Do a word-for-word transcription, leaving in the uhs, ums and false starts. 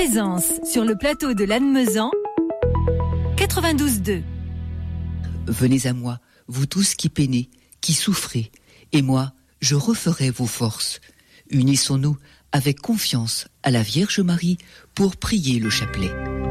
Présence sur le plateau de Lannemezan, quatre-vingt-douze deux. Venez à moi, vous tous qui peinez, qui souffrez, et moi, je referai vos forces. Unissons-nous avec confiance à la Vierge Marie pour prier le chapelet.